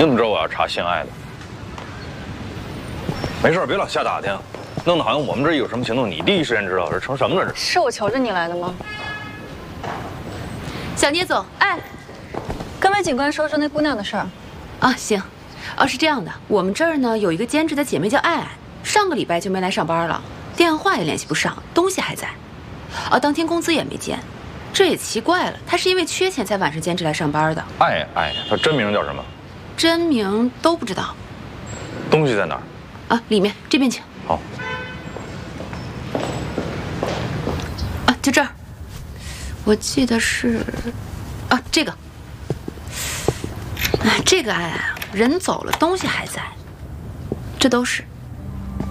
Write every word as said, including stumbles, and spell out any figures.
怎么知道我要查姓艾的？没事，别老瞎打听，弄得好像我们这有什么行动，你第一时间知道，这成什么了？这是我求着你来的吗？ 小聂总，哎， 跟魏警官说说那姑娘的事儿。 啊，行。哦，是这样的，我们这儿呢有一个兼职的姐妹叫艾艾，上个礼拜就没来上班了，电话也联系不上，东西还在。啊，当天工资也没结，这也奇怪了，她是因为缺钱才晚上兼职来上班的。 艾艾，她真名叫什么？ 真名都不知道。 东西在哪儿？ 啊，里面这边请。 好。 啊，就这儿。我记得是，啊，这个。哎，这个艾艾啊，人走了，东西还在，这都是。